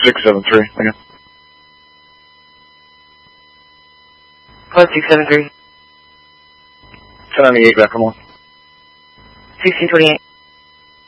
673, again. 1673. 1098, back on 1. 1628.